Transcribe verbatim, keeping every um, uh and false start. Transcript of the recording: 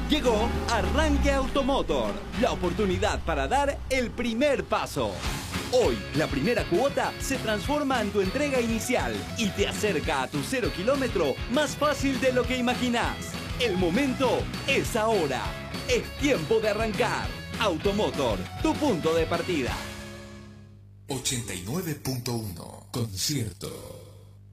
Llegó Arranque Automotor, la oportunidad para dar el primer paso. Hoy, la primera cuota se transforma en tu entrega inicial y te acerca a tu cero kilómetro más fácil de lo que imaginás. El momento es ahora. Es tiempo de arrancar. Automotor, tu punto de partida. ochenta y nueve punto uno Concierto.